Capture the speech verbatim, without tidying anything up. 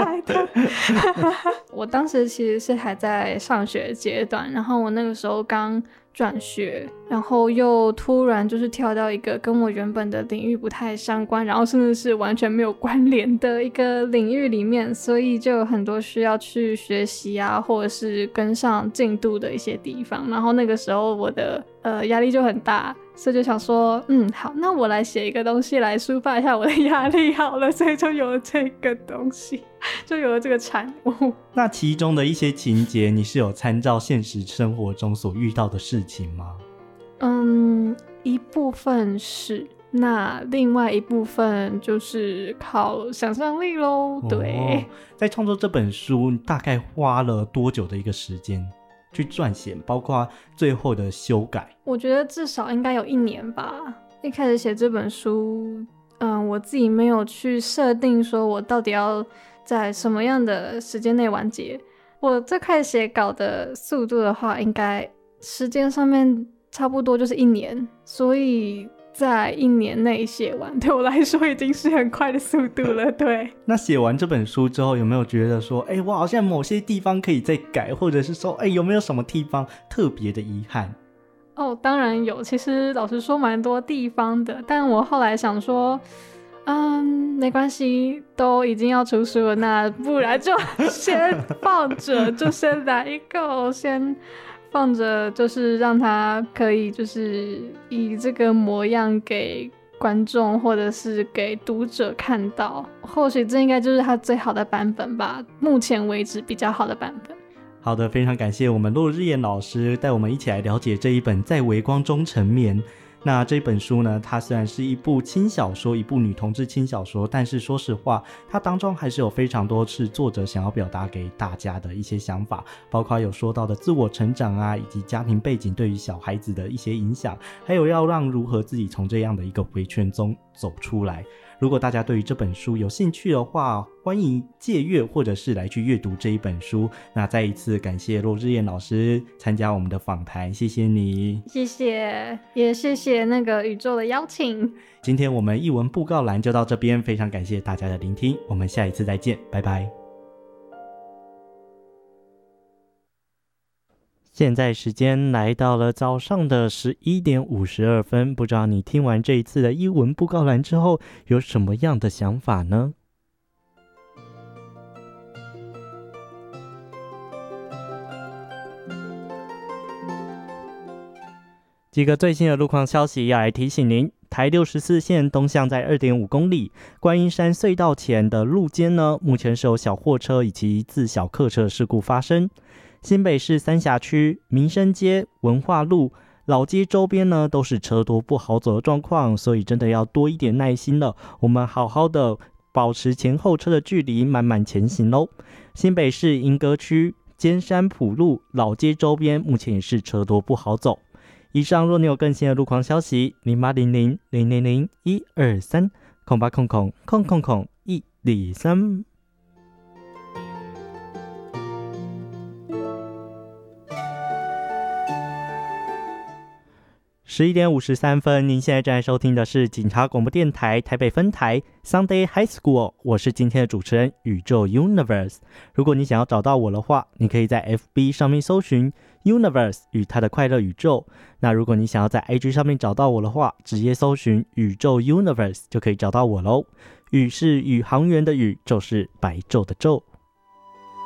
来的。我当时其实是还在上学阶段，然后我那个时候刚转学，然后又突然就是跳到一个跟我原本的领域不太相关，然后甚至是完全没有关联的一个领域里面，所以就有很多需要去学习啊，或者是跟上进度的一些地方。然后那个时候我的呃压力就很大，所以就想说，嗯，好，那我来写一个东西来抒发一下我的压力好了，所以就有了这个东西，就有了这个产物。 那其中的一些情节，你是有参照现实生活中所遇到的事情吗？ 嗯，一部分是，那另外一部分就是靠想象力咯。对、 哦，在创作这本书你大概花了多久的一个时间去撰写，包括最后的修改？ 我觉得至少应该有一年吧。一开始写这本书，嗯，我自己没有去设定说我到底要在什么样的时间内完结。我最开始写稿的速度的话，应该时间上面差不多就是一年，所以在一年内写完，对我来说已经是很快的速度了。对。 那写完这本书之后，有没有觉得说，哎、欸，我好像某些地方可以再改，或者是说，哎、欸，有没有什么地方特别的遗憾？ 哦，当然有，其实老实说蛮多地方的，但我后来想说，嗯，没关系，都已经要出书了，那不然就先放着，就先来一个，先放着，就是让它可以就是以这个模样给观众或者是给读者看到，或许这应该就是它最好的版本吧，目前为止比较好的版本。 好的，非常感谢我们骆日妍老师带我们一起来了解这一本在微光中沉眠。那这本书呢，它虽然是一部轻小说，一部女同志轻小说，但是说实话，它当中还是有非常多是作者想要表达给大家的一些想法，包括有说到的自我成长啊，以及家庭背景对于小孩子的一些影响，还有要让如何自己从这样的一个回圈中走出来。如果大家对于这本书有兴趣的话，欢迎借阅或者是来去阅读这一本书。那再一次感谢骆日妍老师参加我们的访谈，谢谢你。 谢谢，也谢谢那个宇宙的邀请。 今天我们艺文布告栏就到这边，非常感谢大家的聆听，我们下一次再见，拜拜。现在时间来到了早上的十一点五十二分，不知道你听完这一次的艺文布告栏之后有什么样的想法呢？几个最新的路况消息要来提醒您，台六十四线东向在 二点五公里，观音山隧道前的路肩呢，目前是有小货车以及自小客车事故发生。新北市三峡区民生街、文化路、老街周边呢，都是车多不好走的状况，所以真的要多一点耐心了。我们好好的保持前后车的距离，慢慢前行咯。新北市莺歌区尖山埔路、老街周边目前也是车多不好走。以上若你有更新的路况消息，零八零零零零零一二三空八空空空空空一二三。十一点五十三分，您现在正在收听的是警察广播电台台北分台 Sunday High School， 我是今天的主持人宇宙 Universe。 如果你想要找到我的话，你可以在 F B 上面搜寻 Universe 与他的快乐宇宙。那如果你想要在 I G 上面找到我的话，直接搜寻宇宙 Universe 就可以找到我咯。宇是宇航员的宇，宙是白昼的昼。